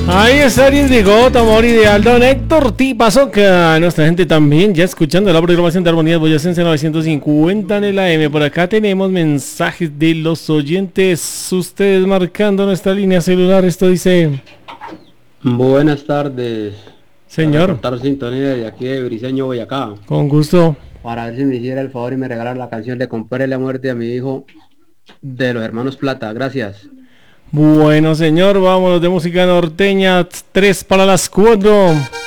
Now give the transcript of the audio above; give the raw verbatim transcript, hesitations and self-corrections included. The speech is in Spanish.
Ahí está el Indigo, amor ideal, don Héctor Tipazoca. Nuestra gente también ya escuchando la programación de Armonía Boyacense novecientos cincuenta en el A M. Por acá tenemos mensajes de los oyentes. Ustedes marcando nuestra línea celular. Esto dice: buenas tardes. Señor. Para sintonía de aquí de Briseño, Boyacá. Con gusto. Para ver si me hiciera el favor y me regalar la canción de Compare la muerte a mi hijo de los hermanos Plata. Gracias. Bueno, señor, vámonos de música norteña. Tres para las cuatro.